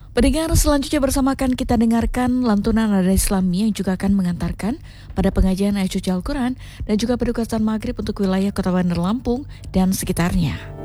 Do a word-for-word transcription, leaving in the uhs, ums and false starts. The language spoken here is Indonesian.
Pendengar selanjutnya bersama akan kita dengarkan lantunan nada Islami yang juga akan mengantarkan pada pengajian ayat suci Al-Quran dan juga pedukasan maghrib untuk wilayah Kota Bandar Lampung dan sekitarnya.